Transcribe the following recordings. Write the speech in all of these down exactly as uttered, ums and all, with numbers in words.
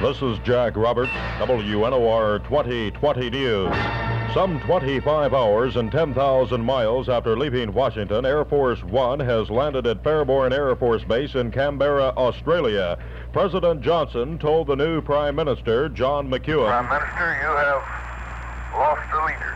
This is Jack Roberts, W N O R twenty twenty News. Some twenty-five hours and ten thousand miles after leaving Washington, Air Force One has landed at Fairborn Air Force Base in Canberra, Australia. President Johnson told the new Prime Minister, John McEwen, Prime Minister, you have lost a leader.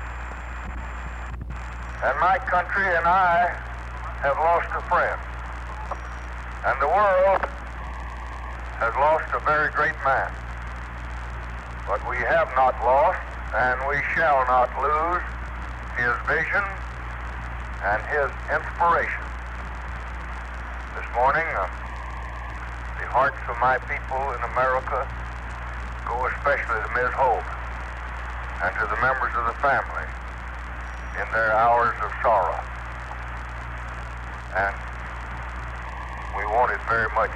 And my country and I have lost a friend. And the world has lost a very great man. But we have not lost, and we shall not lose, his vision and his inspiration. This morning, uh, the hearts of my people in America go especially to Miz Hope and to the members of the family in their hours of sorrow. And we wanted very much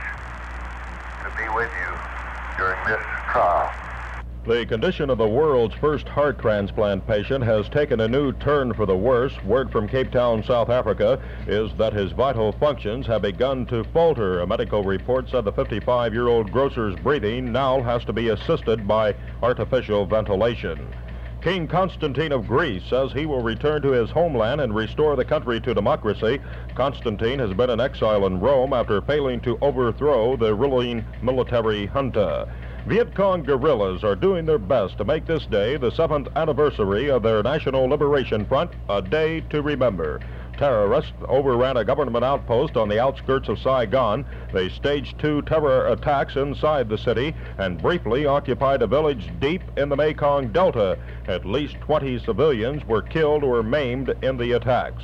to be with you during this trial. the condition of the world's first heart transplant patient has taken a new turn for the worse. Word from Cape Town, South Africa, is that his vital functions have begun to falter. A medical report said the fifty-five-year-old grocer's breathing now has to be assisted by artificial ventilation. King Constantine of Greece says he will return to his homeland and restore the country to democracy. Constantine has been in exile in Rome after failing to overthrow the ruling military junta. Viet Cong guerrillas are doing their best to make this day, the seventh anniversary of their National Liberation Front, a day to remember. Terrorists overran a government outpost on the outskirts of Saigon. They staged two terror attacks inside the city and briefly occupied a village deep in the Mekong Delta. At least twenty civilians were killed or maimed in the attacks.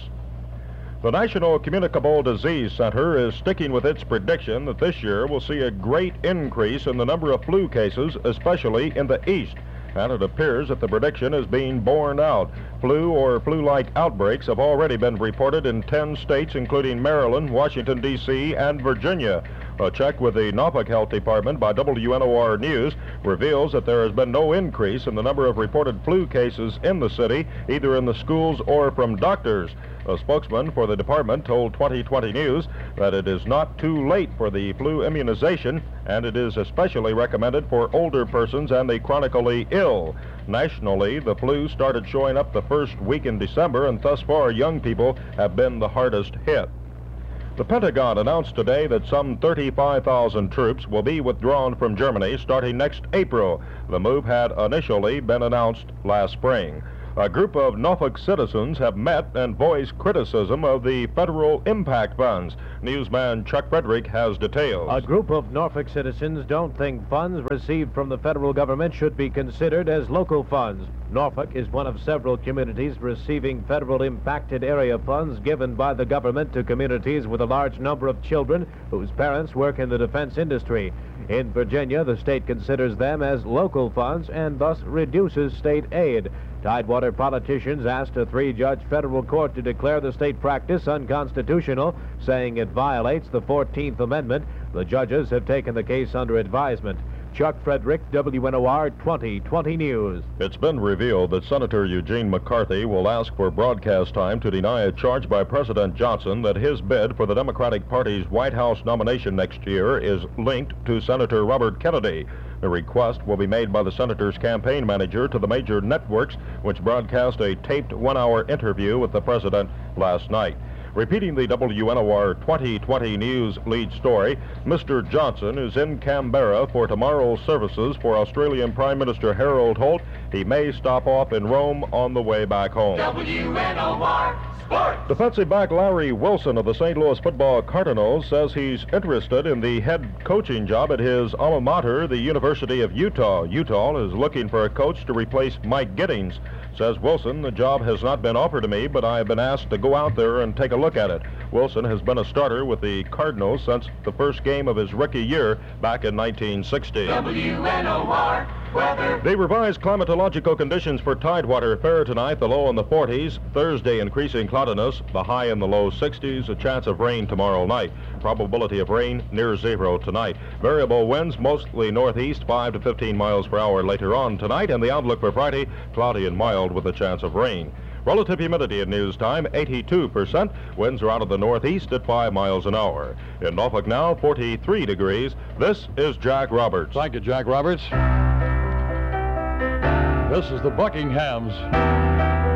The National Communicable Disease Center is sticking with its prediction that this year will see a great increase in the number of flu cases, especially in the East. And it appears that the prediction is being borne out. Flu or flu-like outbreaks have already been reported in ten states, including Maryland, Washington, D C, and Virginia. A check with the Norfolk Health Department by W N O R News reveals that there has been no increase in the number of reported flu cases in the city, either in the schools or from doctors. A spokesman for the department told twenty twenty News that it is not too late for the flu immunization, and it is especially recommended for older persons and the chronically ill. Nationally, the flu started showing up the first week in December, and thus far, young people have been the hardest hit. The Pentagon announced today that some thirty-five thousand troops will be withdrawn from Germany starting next April. The move had initially been announced last spring. A group of Norfolk citizens have met and voiced criticism of the federal impact funds. Newsman Chuck Frederick has details. A group of Norfolk citizens don't think funds received from the federal government should be considered as local funds. Norfolk is one of several communities receiving federal impacted area funds given by the government to communities with a large number of children whose parents work in the defense industry. In Virginia, the state considers them as local funds and thus reduces state aid. Tidewater politicians asked a three-judge federal court to declare the state practice unconstitutional, saying it violates the fourteenth Amendment. The judges have taken the case under advisement. Chuck Frederick, W N O R twenty twenty News. It's been revealed that Senator Eugene McCarthy will ask for broadcast time to deny a charge by President Johnson that his bid for the Democratic Party's White House nomination next year is linked to Senator Robert Kennedy. The request will be made by the senator's campaign manager to the major networks, which broadcast a taped one-hour interview with the president last night. Repeating the W N O R twenty twenty News lead story, Mister Johnson is in Canberra for tomorrow's services for Australian Prime Minister Harold Holt. He may stop off in Rome on the way back home. W N O R Sports. Defensive back Larry Wilson of the Saint Louis Football Cardinals says he's interested in the head coaching job at his alma mater, the University of Utah. Utah is looking for a coach to replace Mike Giddings. Says Wilson, the job has not been offered to me, but I have been asked to go out there and take a look at it. Wilson has been a starter with the Cardinals since the first game of his rookie year back in nineteen sixty. W N O R weather. The revised climatological conditions for Tidewater Fair tonight, the low in the forties. Thursday, increasing cloudiness, the high in the low sixties. A chance of rain tomorrow night. Probability of rain near zero tonight. Variable winds, mostly northeast, five to fifteen miles per hour later on tonight. And the outlook for Friday, cloudy and mild with a chance of rain. Relative humidity at news time, eighty-two percent. Winds are out of the northeast at five miles an hour. In Norfolk now, forty-three degrees. This is Jack Roberts. Thank you, Jack Roberts. This is the Buckinghams.